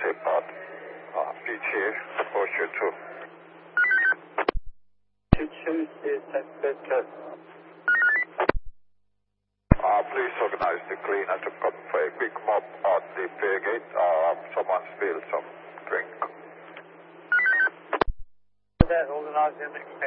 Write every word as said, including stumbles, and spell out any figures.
report. Uh, P G A, Ocean two. Uh, please organize the cleaner to come for a quick mop on the pier gate. Uh, someone spilled some drink. That organized in the